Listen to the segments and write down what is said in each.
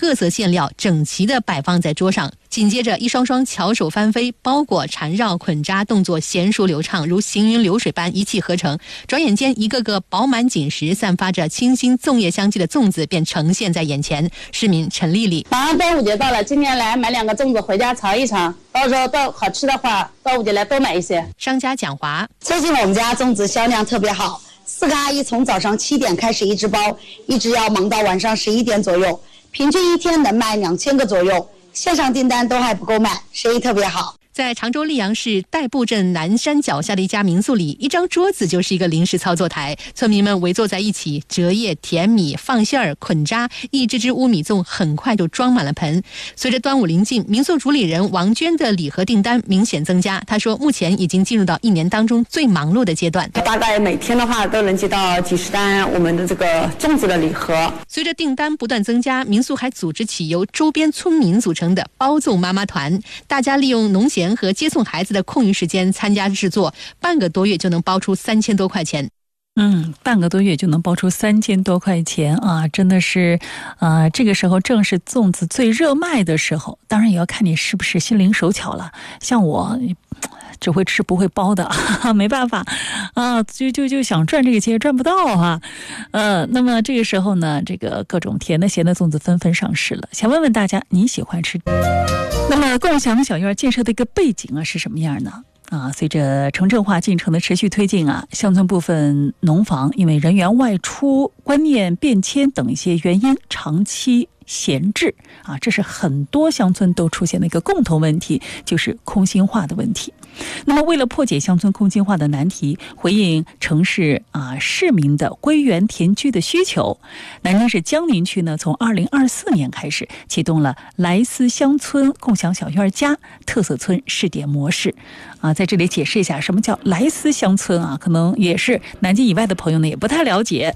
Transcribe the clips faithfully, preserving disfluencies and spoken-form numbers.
特色馅料整齐地摆放在桌上。紧接着，一双双巧手翻飞、包裹、缠绕、捆扎动作娴熟流畅，如行云流水般一气呵成。转眼间，一个个饱满紧实、散发着清新粽叶香气的粽子便呈现在眼前。市民陈丽丽： 马上端午节到了，今年来买两个粽子回家尝一尝，到时候到好吃的话，端午节来多买一些。 商家蒋华： 最近我们家粽子销量特别好，四个阿姨从早上七点开始一直包，一直要忙到晚上十一点左右，平均一天能卖两千个左右。线上订单都还不够卖，生意特别好。 在常州溧阳市代步镇南山脚下的一家民宿里，一张桌子就是一个临时操作台，村民们围坐在一起，折叶、填米、放馅儿、捆扎，一只只乌米粽很快就装满了盆。随着端午临近，民宿主理人王娟的礼盒订单明显增加。她说，目前已经进入到一年当中最忙碌的阶段， 大概每天的话都能接到几十单我们的这个粽子的礼盒。 随着订单不断增加，民宿还组织起由周边村民组成的包粽妈妈团，大家利用农闲和接送孩子的空余时间参加制作，半个多月就能包出三千多块钱。 嗯，半个多月就能包出三千多块钱啊，真的是，啊，这个时候正是粽子最热卖的时候。当然也要看你是不是心灵手巧了，像我只会吃不会包的，没办法啊，就就就想赚这个钱也赚不到啊。呃，那么这个时候呢，这个各种甜的咸的粽子纷纷上市了。想问问大家，你喜欢吃？那么共享小院建设的一个背景啊是什么样呢？啊，随着城镇化进程的持续推进啊，乡村部分农房因为人员外出、观念变迁等一些原因，长期闲置啊，这是很多乡村都出现的一个共同问题，就是空心化的问题。那么为了破解乡村空心化的难题，回应城市啊市民的归园田居的需求，南京市江宁区呢，从二零二四年开始启动了莱斯乡村共享小院家特色村试点模式。啊，在这里解释一下什么叫莱斯乡村啊，可能也是南京以外的朋友呢也不太了解。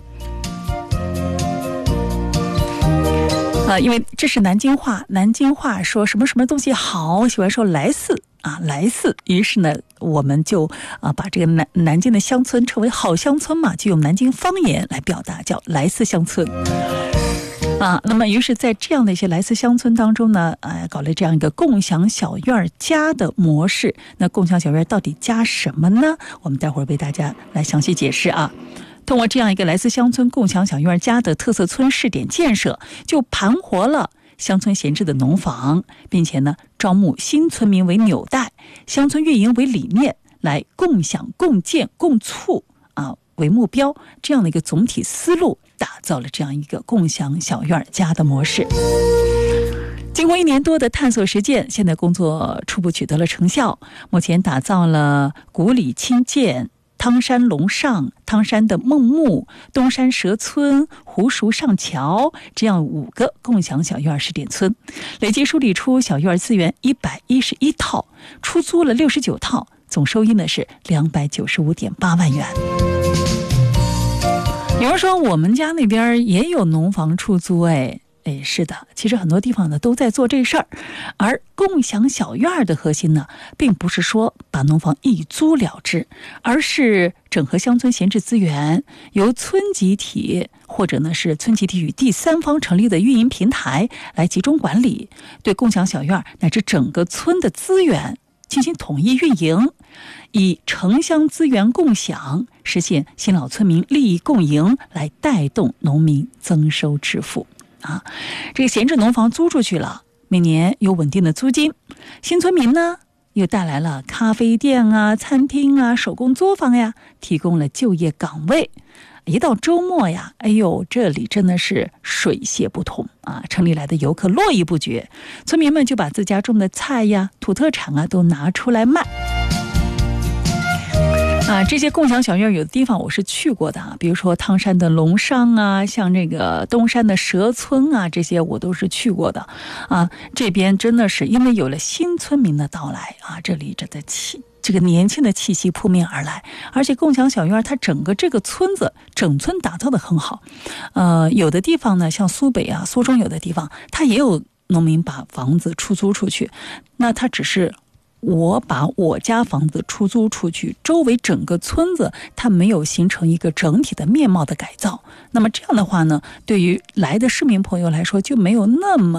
啊，因为这是南京话，南京话说什么什么东西好，喜欢说莱斯啊，莱斯。于是呢，我们就啊把这个南南京的乡村称为好乡村嘛，就用南京方言来表达，叫莱斯乡村。啊，那么于是在这样的一些莱斯乡村当中呢，呃，搞了这样一个共享小院家的模式。那共享小院到底加什么呢？我们待会儿为大家来详细解释啊。通过这样一个莱斯乡村共享小院家的特色村试点建设，就盘活了乡村闲置的农房，并且呢，招募新村民为纽带，乡村运营为理念，来共享、共建、共促啊为目标，这样的一个总体思路，打造了这样一个共享小院家的模式。经过一年多的探索实践，现在工作初步取得了成效。目前打造了古里清涧、汤山龙上、汤山的孟木、东山蛇村、湖熟上桥这样五个共享小院试点村，累计梳理出小院资源一百一十一套，出租了六十九套，总收益呢是两百九十五点八万元。有人说我们家那边也有农房出租，哎。哎，是的，其实很多地方呢都在做这事儿，而共享小院的核心呢，并不是说把农房一租了之，而是整合乡村闲置资源，由村集体或者呢是村集体与第三方成立的运营平台来集中管理，对共享小院乃至整个村的资源进行统一运营，以城乡资源共享，实现新老村民利益共赢，来带动农民增收致富。啊，这个闲置农房租出去了，每年有稳定的租金，新村民呢又带来了咖啡店啊、餐厅啊、手工作坊呀，提供了就业岗位。一到周末呀，哎呦，这里真的是水泄不通啊！城里来的游客络绎不绝，村民们就把自家种的菜呀、土特产啊都拿出来卖。啊，这些共享小院有的地方我是去过的啊，比如说汤山的龙上啊，像这个东山的蛇村啊，这些我都是去过的啊。这边真的是因为有了新村民的到来啊，这里这的气这个年轻的气息扑面而来，而且共享小院它整个这个村子整村打造的很好。呃，有的地方呢，像苏北啊、苏州有的地方，它也有农民把房子出租出去，那它只是。我把我家房子出租出去，周围整个村子它没有形成一个整体的面貌的改造，那么这样的话呢，对于来的市民朋友来说就没有那么